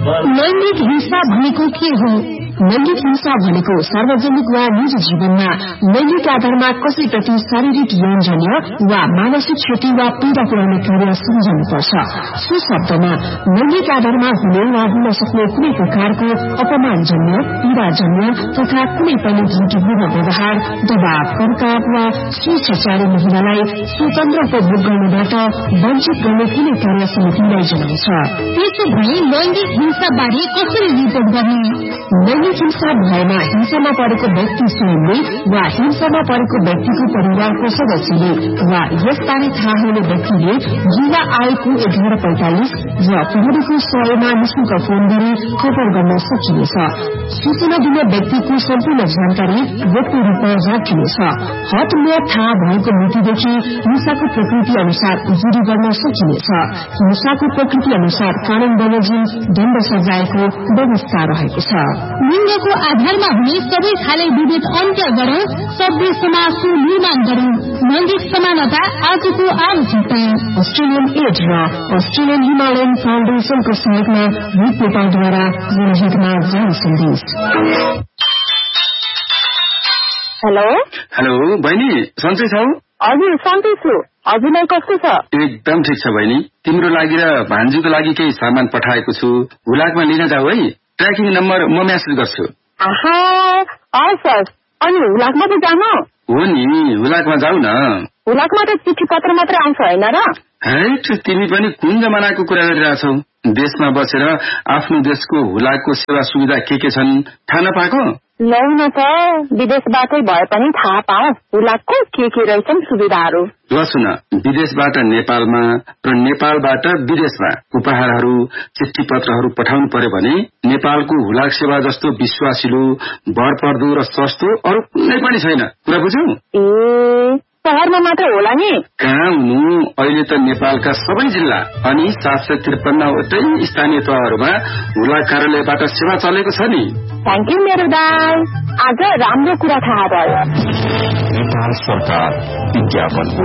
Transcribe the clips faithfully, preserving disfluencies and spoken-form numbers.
लैंगिक हिंसा भनेको के हो? लैंगिक हिंसा भनेको सार्वजनिक वा निजी जीवनमा लैंगिक आधारमा कसैप्रति शारीरिक यौनजन्य वा मानसिक क्षति वा पीड़ा पुर्याउने कार्य सम्झनुपर्छ। सो शब्दमा लैंगिक आधारमा हुने वा हुन सक्ने कुनै प्रकारको अपमानजन्य, पीड़ाजन्य तथा कुनै पनि धम्कीपूर्ण व्यवहार, दबाव, कर्काव वा स्वेच्छाचारी महिलालाई स्वतन्त्र उपभोग गर्नबाट वञ्चित गर्ने कुनै कार्य समितिलाई जनाउँछ। त्यसो भए लैंगिक हिंसा बारे कसरी रिपोर्ट गर्ने? लैंगिक हिंसा भएमा हिंसामा परेको व्यक्ति स्वयंले वा हिंसामा परेको व्यक्तिको परिवारको सदस्यले वा यसबारे थाहा हुने व्यक्तिले युवा आयोगको एघार पैंतालिस र प्रहरीको सयमा निशुल्क फोन गरी खबर गर्न सकिनेछ। सूचना दिने व्यक्तिको सम्पूर्ण जानकारी व्यक्ति रूपमा राखिनेछ। हदमेत थाहा भएको मितिदेखि हिंसाको प्रकृति अनुसार जुरी गर्न सकिनेछ। हिंसाको प्रकृति अनुसार कानून बमोजिम दण्ड सजायको व्यवस्था रहेको छ। लिंगको आधारमा हुने सबै खाले विभेद अन्त्य गरौं, सभ्य समाजको निर्माण गरौं। लैंगिक समानता आजको आवश्यकता। अस्ट्रेलियन एड र अस्ट्रेलियन हिमालयन फाउन्डेशनको सहयोगमा रिपोर्टरद्वारा जनहितमा जारी सन्देश। हेलो हेलो बहिनी, सन्चै छौ? हजुर सन्चै छु। हजुरलाई कस्तो छ? एकदम ठिक छ बहिनी। तिम्रो लागि र भान्जीको लागि केही सामान पठाएको छु, हुलाकमा लिन जाऊ है। ट्र्याकिङ नम्बर म म्यासेज गर्छु। आहा, हस् हस्। अनि हुलाकमा त जानु हो नि, हुलाकमा जाऊ न। हुलाकमा त चिठी पत्र मात्र आउँछ होइन र? हैट, तिमी पनि कुन जमानाको कुरा गरिरहेछौ? देशमा बसेर आफ्नो देशको हुलाकको सेवा सुविधा के के छन् थाहा नपाएको? लौ न त, विदेशबाटै भए पनि थाहा पाऊ हुलाकको के के रहेछन् सुविधाहरू। ल सुन, विदेशबाट नेपालमा र नेपालबाट विदेशमा उपहारहरू, चिठी पत्रहरू पठाउनु पर्यो भने नेपालको हुलाक सेवा जस्तो विश्वासिलो, भरपर्दो र सस्तो अरू कुनै पनि छैन। कुरा बुझ्यौ? ए, शहरमा मात्र होला नि? कहाँ हुनु, अहिले त नेपालका सबै जिल्ला अनि सात सय त्रिपन्नवटै स्थानीय तहहरूमा हुलाक कार्यालयबाट सेवा चलेको छ नि। थ्याङ्क यू मेरो दाइ, आज राम्रो कुरा थाहा भयो। नेपाल सरकार विज्ञापनको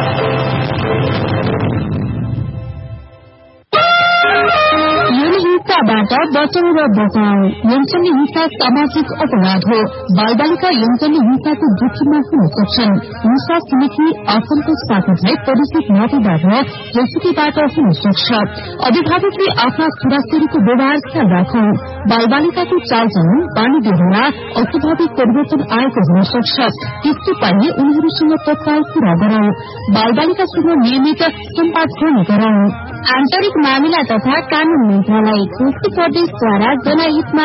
हिंसाबाट बचाउ र बचाउ। यौनजन्य हिंसा सामाजिक अपराध हो। बालबालिका यौनजन्य हिंसाको जोखिममा हुन सक्छन्। हिंसा समिति असन्तोष साथै परिचित नातेदार र रेसिपीबाट हुन सक्छ। अभिभावकले आफ्ना छोराछोरीको व्यवहार ख्याल राखौं। बालबालिकाको चालचलन, बानी व्यवहारमा अस्वाभाविक परिवर्तन आएको हुन सक्छ। त्यस्तो पाइने उनीहरूसँग तत्काल कुरा गरौं। बालबालिकासँग नियमित सम्वाद गर्ने गरौं। आन्तरिक मामिला तथा कानून मन्त्रालय, संस्कृत प्रदेशद्वारा जनहितमा